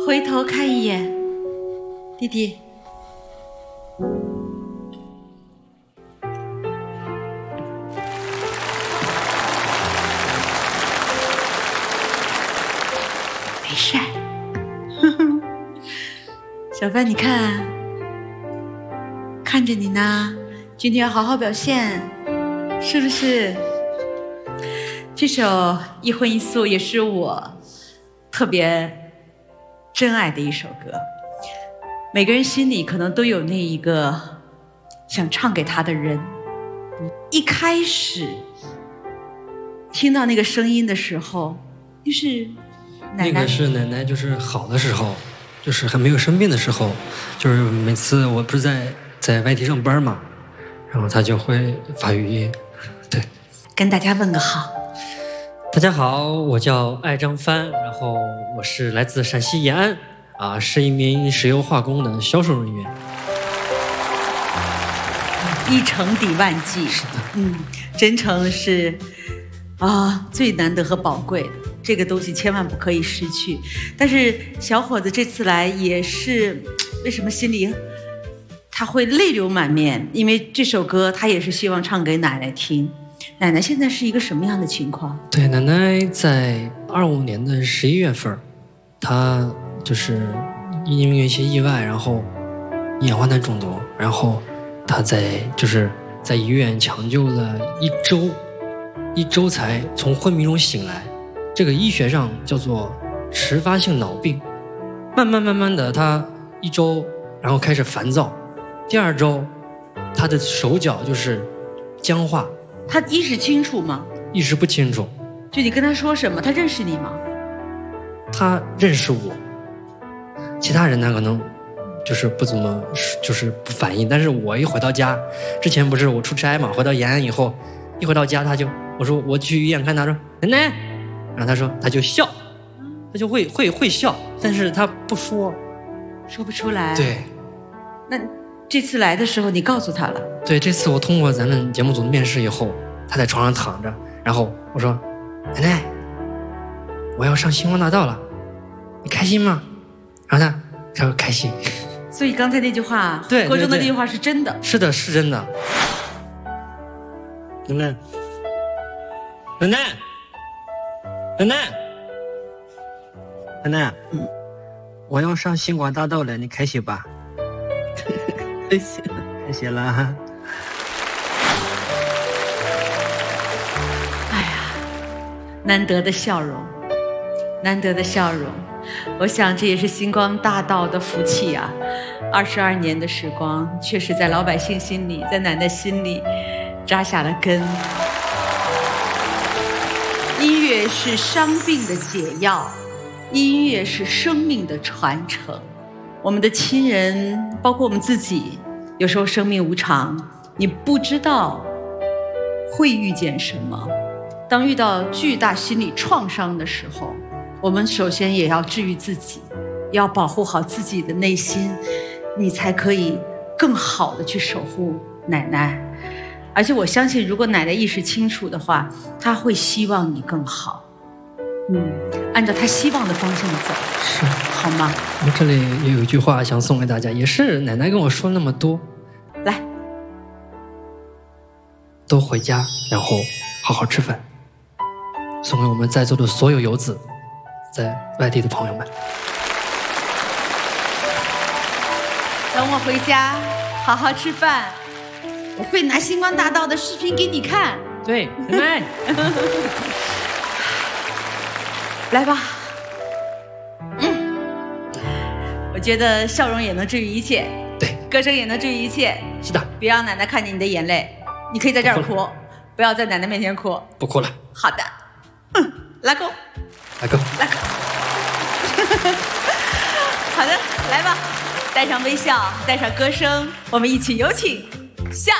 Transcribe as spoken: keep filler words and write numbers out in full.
回头看一眼，弟弟。没事儿。小帆，你看，看着你呢，今天要好好表现，是不是？这首《一荤一素》也是我特别珍爱的一首歌。每个人心里可能都有那一个想唱给他的人。一开始听到那个声音的时候，就是奶奶， 那个是奶奶，就是好的时候，就是还没有生病的时候，就是每次我不是在在外地上班嘛，然后她就会发语音，对， 跟大家问个好。 大家好，我叫艾张帆，然后我是来自陕西延安，啊，是一名石油化工的销售人员。 一诚抵万金， 是的， 嗯，真诚是啊最难得和宝贵的，这个东西千万不可以失去。但是小伙子这次来也是，为什么心里他会泪流满面？因为这首歌他也是希望唱给奶奶听。奶奶现在是一个什么样的情况？ 对，奶奶在二五年的十一月份，她就是因为一些意外，然后一氧化碳中毒，然后她在就是在医院抢救了一周，一周才从昏迷中醒来。这个医学上叫做迟发性脑病。慢慢慢慢的，她一周，然后开始烦躁，第二周，她的手脚就是僵化。 他意识清楚吗？ 意识不清楚。 就你跟他说什么，他认识你吗？ 他认识我，其他人呢可能就是不怎么，就是不反应。但是我一回到家，之前不是我出差嘛，回到延安以后，一回到家他就，我说我去医院看他，说奶奶，然后他说他就笑，他就会会会笑，但是他不说， 说不出来。 对。 那这次来的时候你告诉他了？ 对，这次我通过咱们节目组的面试以后，他在床上躺着，然后我说奶奶，我要上星光大道了，你开心吗？然后他他说开心。 所以刚才那句话， 对， 歌中的那句话是真的。 是的，是真的。奶奶，奶奶，奶奶，奶奶，嗯，我要上星光大道了，你开心吧？ 开心， 开心了哈。 哎呀，难得的笑容，难得的笑容。我想这也是星光大道的福气啊！二十二年的时光，确实在老百姓心里，在奶奶心里扎下了根。音乐是伤病的解药，音乐是生命的传承。我们的亲人，包括我们自己，有时候生命无常，你不知道会遇见什么。当遇到巨大心理创伤的时候，我们首先也要治愈自己，要保护好自己的内心，你才可以更好的去守护奶奶。而且我相信，如果奶奶意识清楚的话，她会希望你更好。嗯，按照她希望的方向走， 是好吗？ 我这里也有一句话想送给大家，也是奶奶跟我说那么多。 来， 都回家，然后好好吃饭。送给我们在座的所有游子，在外地的朋友们。 等我回家，好好吃饭。我会拿星光大道的视频给你看。 对，奶奶， 来吧。嗯，我觉得笑容也能治愈一切， 对， 歌声也能治愈一切。 是的， 别让奶奶看见你的眼泪。你可以在这儿哭，不要在奶奶面前哭。 不哭了。 好的。嗯，拉钩， 拉钩， 拉钩。好的，来吧，带上微笑，带上歌声，我们一起有请下。